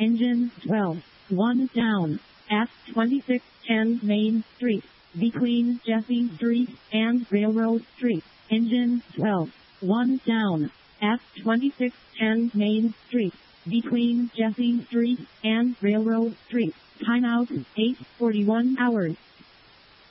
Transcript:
Engine 12. 1 down. At 2610 Main Street. Between Jesse Street and Railroad Street. Engine 12. 1 down. At 2610 Main Street. Between Jesse Street and Railroad Street. Timeout 8:41 hours.